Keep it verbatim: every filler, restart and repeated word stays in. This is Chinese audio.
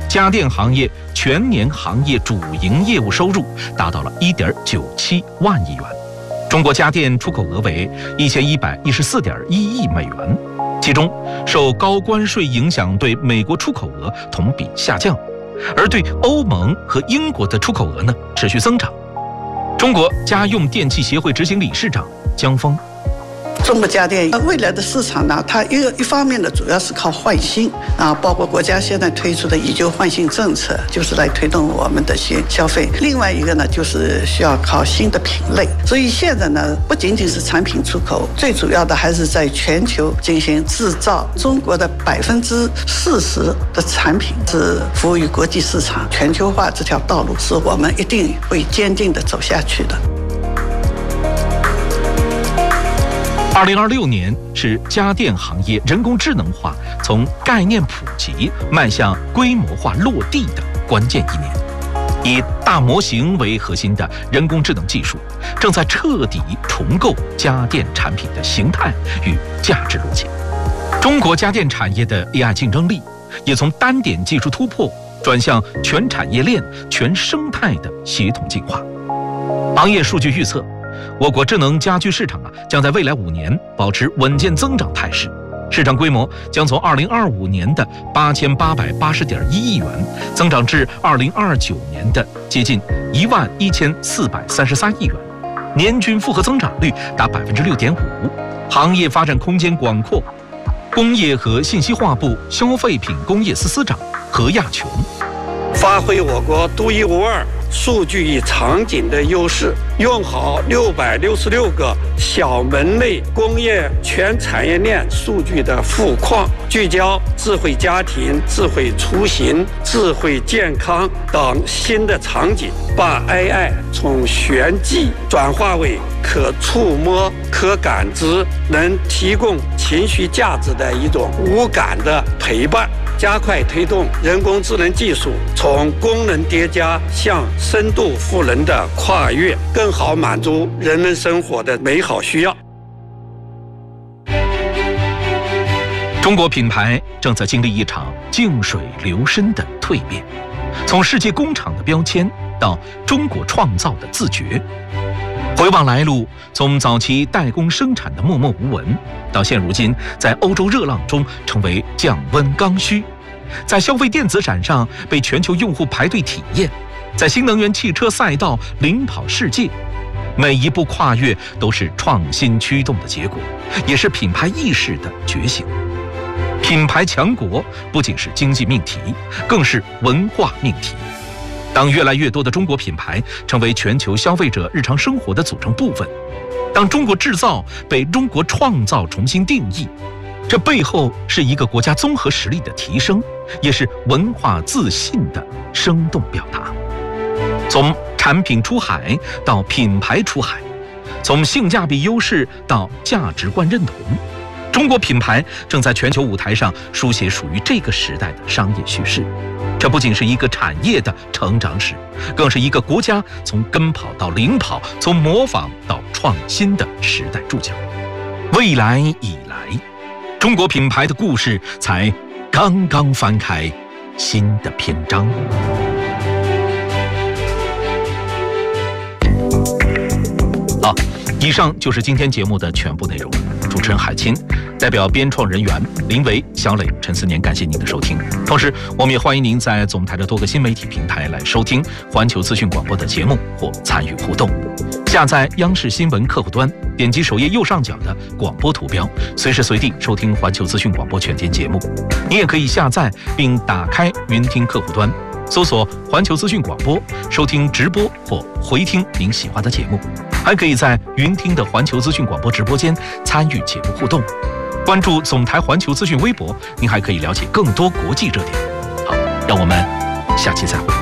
家电行业全年行业主营业务收入达到了 一点九七万亿元，中国家电出口额为一千一百一十四点一亿美元，其中受高关税影响，对美国出口额同比下降，而对欧盟和英国的出口额呢持续增长。中国家用电器协会执行理事长江峰。 中国家电未来的市场呢，它一个一方面呢，主要是靠换新啊，包括国家现在推出的以旧换新政策，就是来推动我们的新消费。另外一个呢，就是需要靠新的品类。所以现在呢，不仅仅是产品出口，最主要的还是在全球进行制造。中国的百分之四十的产品是服务于国际市场，全球化这条道路是我们一定会坚定地走下去的。 二零二六年是家电行业人工智能化从概念普及迈向规模化落地的关键一年。以大模型为核心的人工智能技术正在彻底重构家电产品的形态与价值逻辑。中国家电产业的 A I 竞争力也从单点技术突破转向全产业链、全生态的协同进化。行业数据预测，我国智能家居市场啊，将在未来五年保持稳健增长态势，市场规模将从二零二五年的八千八百八十点一亿元增长至二零二九年的接近一万一千四百三十三亿元，年均复合增长率达百分之六点五，行业发展空间广阔。工业和信息化部消费品工业司司长何亚琼， 发挥我国独一无二数据与场景的优势，用好六百六十六个小门类工业全产业链数据的富矿，聚焦智慧家庭、智慧出行、智慧健康等新的场景，把 A I 从玄机转化为可触摸、可感知，能提供情绪价值的一种无感的陪伴。加快推动人工智能技术从功能叠加向深度赋能的跨越，更好满足人们生活的美好需要。 中国品牌正在经历一场静水流深的蜕变，从世界工厂的标签到中国创造的自觉。回望来路，从早期代工生产的默默无闻，到现如今在欧洲热浪中成为降温刚需，在消费电子展上被全球用户排队体验，在新能源汽车赛道领跑世界。每一步跨越都是创新驱动的结果，也是品牌意识的觉醒。品牌强国不仅是经济命题，更是文化命题。当越来越多的中国品牌成为全球消费者日常生活的组成部分，当中国制造被中国创造重新定义，这背后是一个国家综合实力的提升，也是文化自信的生动表达。从产品出海到品牌出海，从性价比优势到价值观认同，中国品牌正在全球舞台上书写属于这个时代的商业叙事。这不仅是一个产业的成长史，更是一个国家从跟跑到领跑，从模仿到创新的时代注脚。未来以来，中国品牌的故事才刚刚翻开新的篇章。好，以上就是今天节目的全部内容。主持人海清，代表编创人员林维、小磊、陈思年，感谢您的收听。同时，我们也欢迎您在总台的多个新媒体平台来收听环球资讯广播的节目或参与互动。下载央视新闻客户端，点击首页右上角的广播图标，随时随地收听环球资讯广播全天节目。你也可以下载并打开云听客户端，搜索环球资讯广播，收听直播或回听您喜欢的节目。还可以在云听的环球资讯广播直播间参与节目互动。关注总台环球资讯微博，您还可以了解更多国际热点。好，让我们下期再会。